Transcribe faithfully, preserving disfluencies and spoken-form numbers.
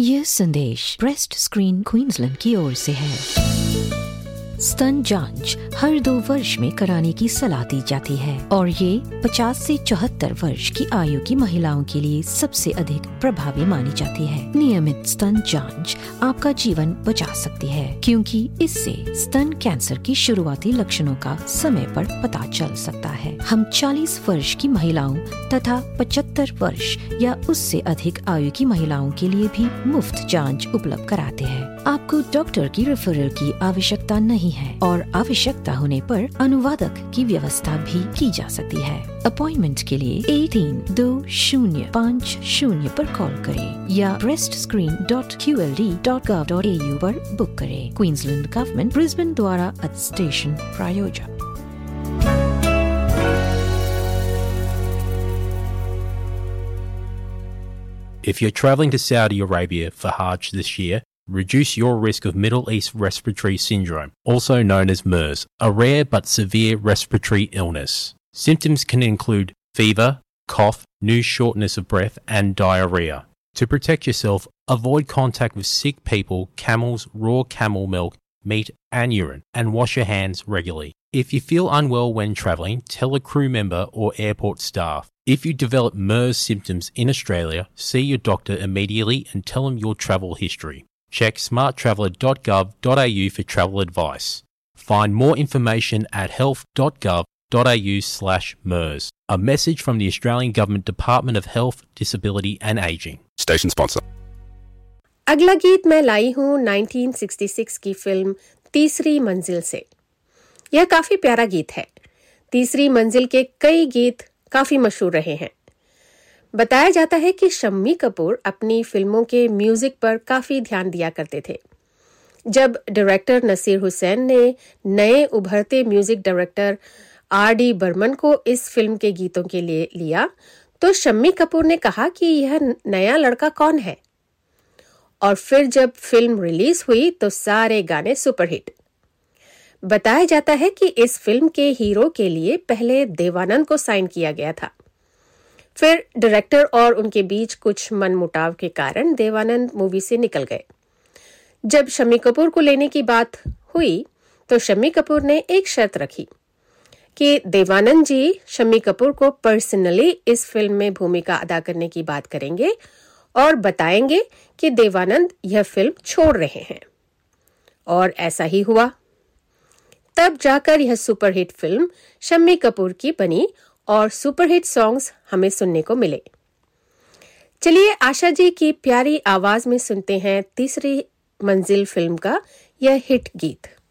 यह संदेश breast screen Queensland की ओर से है। स्तन जांच हर दो वर्ष में कराने की सलाह दी जाती है और ये पचास से चौहत्तर वर्ष की आयु की महिलाओं के लिए सबसे अधिक प्रभावी मानी जाती है। नियमित स्तन जांच आपका जीवन बचा सकती है, क्योंकि इससे स्तन कैंसर की शुरुआती लक्षणों का समय पर पता चल सकता है। हम चालीस वर्ष की महिलाओं तथा पचहत्तर वर्ष या उससे अधिक आयु की महिलाओं के लिए भी मुफ्त जांच उपलब्ध कराते हैं। आपको डॉक्टर की रेफरल की आवश्यकता नहीं है और आवश्यकता होने पर अनुवादक की व्यवस्था भी की जा सकती है। अपॉइंटमेंट के लिए एक तीन दो शून्य पाँच शून्य पर कॉल करें या breast screen dot Q L D dot gov dot A you पर बुक करें। क्वींसलैंड गवर्नमेंट ब्रिस्बेन द्वारा स्टेशन प्रायोजक। If you're traveling to Saudi Arabia for Hajj this year, reduce your risk of Middle East Respiratory Syndrome, also known as MERS, a rare but severe respiratory illness. Symptoms can include fever, cough, new shortness of breath, and diarrhea. To protect yourself, avoid contact with sick people, camels, raw camel milk, meat, and urine, and wash your hands regularly. If you feel unwell when traveling, tell a crew member or airport staff. If you develop MERS symptoms in Australia, see your doctor immediately and tell them your travel history. Check smart traveller dot gov dot a u for travel advice. Find more information at health dot gov dot a u slash MERS. A message from the Australian Government Department of Health, Disability and Ageing. Station sponsor. अगला गीत मैं लाई हूँ उन्नीस सौ छियासठ की film तीसरी मंजिल से। यह काफी प्यारा गीत है। तीसरी मंजिल के कई गीत काफी मशहूर रहे हैं। बताया जाता है कि शम्मी कपूर अपनी फिल्मों के म्यूजिक पर काफी ध्यान दिया करते थे। जब डायरेक्टर नसीर हुसैन ने नए उभरते music director R D Burman को इस फिल्म के गीतों के लिए लिया, तो शम्मी कपूर ने कहा कि यह नया लड़का कौन है। और फिर जब फिल्म रिलीज हुई तो सारे गाने सुपरहिट। बताया जाता है कि इस फिल्म के हीरो के लिए पहले देवानंद को साइन किया गया था। फिर डायरेक्टर और उनके बीच कुछ मनमुटाव के कारण देवानंद मूवी से निकल गए। जब शम्मी कपूर को लेने की बात हुई तो शम्मी कपूर ने एक शर्त रखी कि देवानंद जी शम्मी कपूर को पर्सनली इस फिल्म में भूमिका अदा करने की बात करेंगे और बताएंगे कि देवानंद यह फिल्म छोड़ रहे हैं। और ऐसा ही हुआ। तब जाकर यह सुपरहिट फिल्म शम्मी कपूर की बनी और सुपरहिट सॉन्ग्स हमें सुनने को मिले। चलिए आशा जी की प्यारी आवाज में सुनते हैं तीसरी मंजिल फिल्म का यह हिट गीत।